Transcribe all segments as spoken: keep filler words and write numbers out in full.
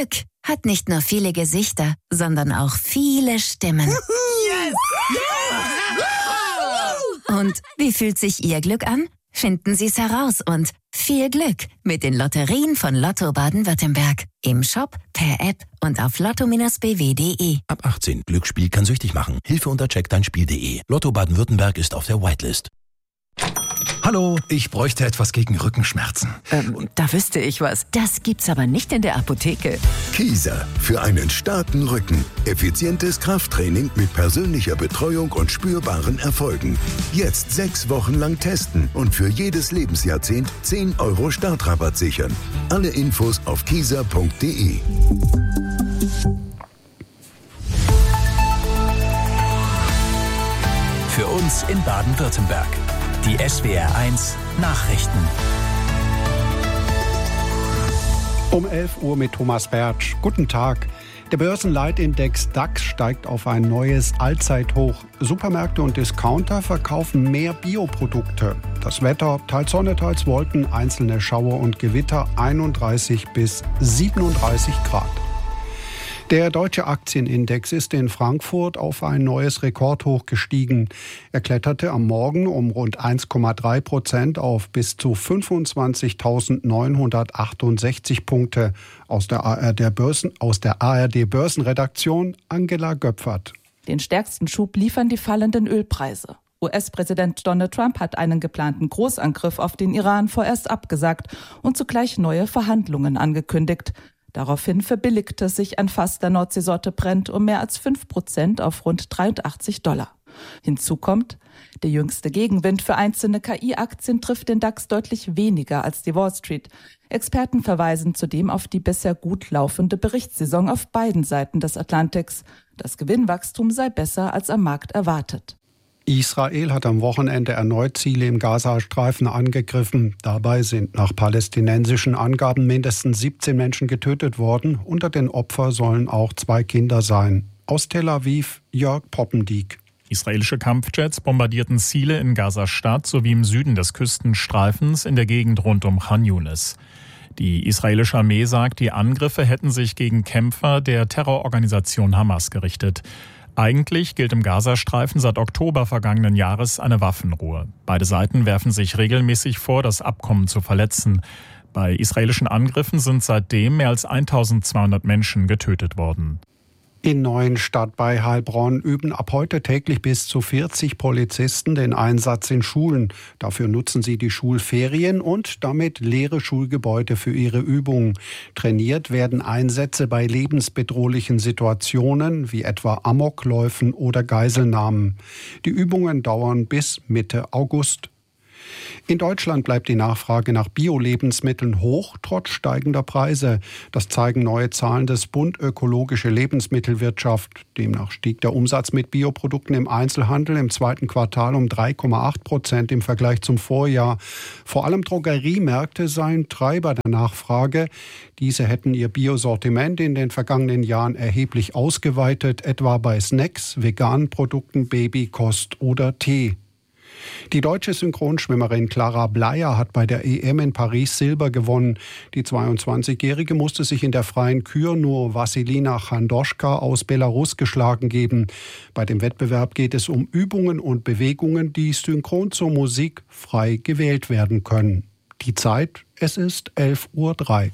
Glück hat nicht nur viele Gesichter, sondern auch viele Stimmen. Yes! Ja! Und wie fühlt sich Ihr Glück an? Finden Sie es heraus und viel Glück mit den Lotterien von Lotto Baden-Württemberg. Im Shop, per App und auf lotto Bindestrich b w punkt d e. Ab achtzehn. Glücksspiel kann süchtig machen. Hilfe unter check dein spiel punkt d e. Lotto Baden-Württemberg ist auf der Whitelist. Hallo, ich bräuchte etwas gegen Rückenschmerzen. Ähm, da wüsste ich was. Das gibt's aber nicht in der Apotheke. Kieser, für einen starken Rücken. Effizientes Krafttraining mit persönlicher Betreuung und spürbaren Erfolgen. Jetzt sechs Wochen lang testen und für jedes Lebensjahrzehnt zehn Euro Startrabatt sichern. Alle Infos auf kieser punkt d e. Für uns in Baden-Württemberg. Die S W R eins Nachrichten. Um elf Uhr mit Thomas Bertsch. Guten Tag. Der Börsenleitindex DAX steigt auf ein neues Allzeithoch. Supermärkte und Discounter verkaufen mehr Bioprodukte. Das Wetter, teils Sonne, teils Wolken, einzelne Schauer und Gewitter, einunddreißig bis siebenunddreißig Grad. Der deutsche Aktienindex ist in Frankfurt auf ein neues Rekordhoch gestiegen. Er kletterte am Morgen um rund eins Komma drei Prozent auf bis zu fünfundzwanzigtausendneunhundertachtundsechzig Punkte. Aus der A R D Börsen, aus der A R D Börsenredaktion Angela Göpfert. Den stärksten Schub liefern die fallenden Ölpreise. U S-Präsident Donald Trump hat einen geplanten Großangriff auf den Iran vorerst abgesagt und zugleich neue Verhandlungen angekündigt. Daraufhin verbilligte sich ein Fass der Nordseesorte Brent um mehr als fünf Prozent auf rund dreiundachtzig Dollar. Hinzu kommt, der jüngste Gegenwind für einzelne K I-Aktien trifft den DAX deutlich weniger als die Wall Street. Experten verweisen zudem auf die bisher gut laufende Berichtssaison auf beiden Seiten des Atlantiks. Das Gewinnwachstum sei besser als am Markt erwartet. Israel hat am Wochenende erneut Ziele im Gazastreifen angegriffen. Dabei sind nach palästinensischen Angaben mindestens siebzehn Menschen getötet worden. Unter den Opfern sollen auch zwei Kinder sein. Aus Tel Aviv, Jörg Poppendiek. Israelische Kampfjets bombardierten Ziele in Gaza-Stadt sowie im Süden des Küstenstreifens in der Gegend rund um Khan Yunis. Die israelische Armee sagt, die Angriffe hätten sich gegen Kämpfer der Terrororganisation Hamas gerichtet. Eigentlich gilt im Gazastreifen seit Oktober vergangenen Jahres eine Waffenruhe. Beide Seiten werfen sich regelmäßig vor, das Abkommen zu verletzen. Bei israelischen Angriffen sind seitdem mehr als eintausendzweihundert Menschen getötet worden. In Neuenstadt bei Heilbronn üben ab heute täglich bis zu vierzig Polizisten den Einsatz in Schulen. Dafür nutzen sie die Schulferien und damit leere Schulgebäude für ihre Übungen. Trainiert werden Einsätze bei lebensbedrohlichen Situationen wie etwa Amokläufen oder Geiselnahmen. Die Übungen dauern bis Mitte August. In Deutschland bleibt die Nachfrage nach Bio-Lebensmitteln hoch, trotz steigender Preise. Das zeigen neue Zahlen des Bund Ökologische Lebensmittelwirtschaft. Demnach stieg der Umsatz mit Bioprodukten im Einzelhandel im zweiten Quartal um drei Komma acht Prozent im Vergleich zum Vorjahr. Vor allem Drogeriemärkte seien Treiber der Nachfrage. Diese hätten ihr Biosortiment in den vergangenen Jahren erheblich ausgeweitet, etwa bei Snacks, veganen Produkten, Babykost oder Tee. Die deutsche Synchronschwimmerin Clara Bleier hat bei der E M in Paris Silber gewonnen. Die zweiundzwanzigjährige musste sich in der freien Kür nur Wassilina Chandoschka aus Belarus geschlagen geben. Bei dem Wettbewerb geht es um Übungen und Bewegungen, die synchron zur Musik frei gewählt werden können. Die Zeit, es ist elf Uhr drei.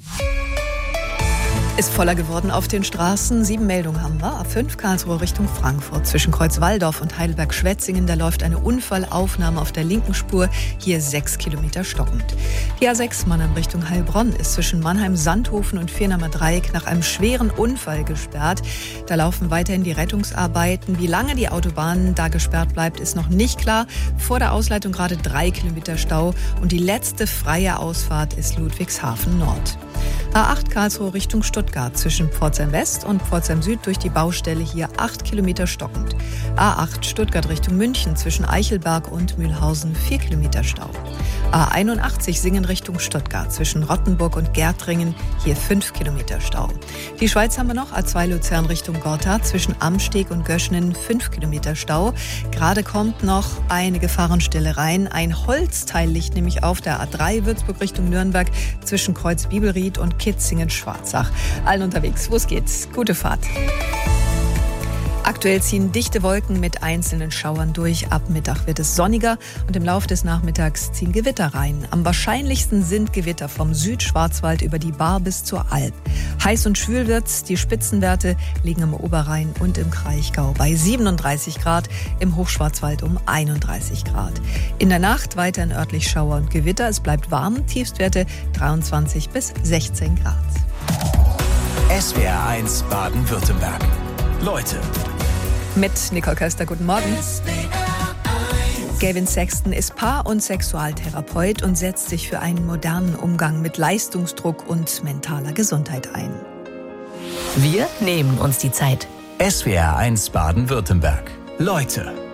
Ist voller geworden auf den Straßen. Sieben Meldungen haben wir. A fünf Karlsruhe Richtung Frankfurt. Zwischen Kreuzwaldorf und Heidelberg-Schwetzingen, da läuft eine Unfallaufnahme auf der linken Spur. Hier sechs Kilometer stockend. Die A sechs Mannheim Richtung Heilbronn ist zwischen Mannheim-Sandhofen und Viernamer Dreieck nach einem schweren Unfall gesperrt. Da laufen weiterhin die Rettungsarbeiten. Wie lange die Autobahn da gesperrt bleibt, ist noch nicht klar. Vor der Ausleitung gerade drei Kilometer Stau. Und die letzte freie Ausfahrt ist Ludwigshafen Nord. A acht Karlsruhe Richtung Stuttgart zwischen Pforzheim West und Pforzheim Süd durch die Baustelle hier acht Kilometer stockend. A acht Stuttgart Richtung München zwischen Eichelberg und Mühlhausen vier Kilometer Stau. A einundachtzig Singen Richtung Stuttgart zwischen Rottenburg und Gärtringen hier fünf Kilometer Stau. Die Schweiz haben wir noch. A zwei Luzern Richtung Gotha zwischen Amsteg und Göschenen fünf Kilometer Stau. Gerade kommt noch eine Gefahrenstelle rein. Ein Holzteil liegt nämlich auf der A drei Würzburg Richtung Nürnberg zwischen Kreuz Bibelried Rot und Kitzingen-Schwarzach. Allen unterwegs, wo es geht. Gute Fahrt. Aktuell ziehen dichte Wolken mit einzelnen Schauern durch. Ab Mittag wird es sonniger und im Laufe des Nachmittags ziehen Gewitter rein. Am wahrscheinlichsten sind Gewitter vom Südschwarzwald über die Baar bis zur Alb. Heiß und schwül wird's. Die Spitzenwerte liegen am Oberrhein und im Kraichgau bei siebenunddreißig Grad, im Hochschwarzwald um einunddreißig Grad. In der Nacht weiterhin örtlich Schauer und Gewitter. Es bleibt warm, Tiefstwerte dreiundzwanzig bis sechzehn Grad. S W R eins Baden-Württemberg. Leute. Mit Nicole Köster, guten Morgen. Gavin Sexton ist Paar- und Sexualtherapeut und setzt sich für einen modernen Umgang mit Leistungsdruck und mentaler Gesundheit ein. Wir nehmen uns die Zeit. S W R eins Baden-Württemberg. Leute.